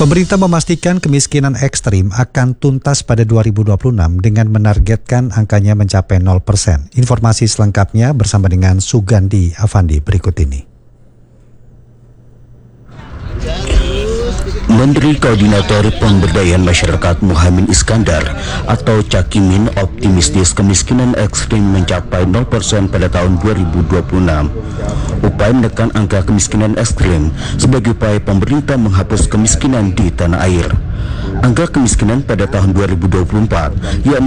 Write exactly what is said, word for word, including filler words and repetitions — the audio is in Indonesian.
Pemerintah memastikan kemiskinan ekstrim akan tuntas pada dua ribu dua puluh enam dengan menargetkan angkanya mencapai nol persen. Informasi selengkapnya bersama dengan Sugandi Avandi berikut ini. Menteri Koordinator Pemberdayaan Masyarakat Muhammad Iskandar atau Cakimin optimistis kemiskinan ekstrim mencapai nol persen pada tahun dua ribu dua puluh enam. Upaya menekan angka kemiskinan ekstrim sebagai upaya pemerintah menghapus kemiskinan di tanah air. Angka kemiskinan pada tahun dua ribu dua puluh empat yakni